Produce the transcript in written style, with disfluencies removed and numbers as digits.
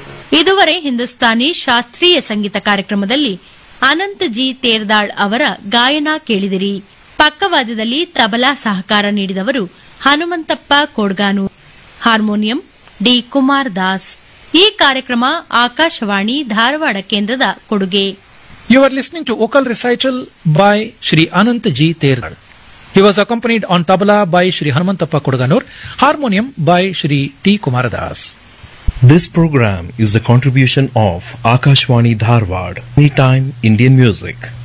ಇದುವರೆ ಹಿಂದೂಸ್ತಾನಿ ಶಾಸ್ತ್ರೀಯ ಸಂಗೀತ ಕಾರ್ಯಕ್ರಮದಲ್ಲಿ ಅನಂತ್ ಜಿ ತೇರ್ದಾಳ್ ಅವರ ಗಾಯನ ಕೇಳಿದಿರಿ. ಪಕ್ಕವಾದ್ಯದಲ್ಲಿ ತಬಲಾ ಸಹಕಾರ ನೀಡಿದವರು ಹನುಮಂತಪ್ಪ ಕೋಡ್ಗಾನೂರ್, ಹಾರ್ಮೋನಿಯಂ ಡಿ ಕುಮಾರ್ ದಾಸ್. ಈ ಕಾರ್ಯಕ್ರಮ ಆಕಾಶವಾಣಿ ಧಾರವಾಡ ಕೇಂದ್ರದ ಕೊಡುಗೆ. You are listening to vocal recital by Shri Anant G. Terdal. He was accompanied on tabla by Shri Hanumantappa Kodaganur, harmonium by Shri T. Kumaradas. This program is the contribution of Akashwani Dharwad, Anytime Indian Music.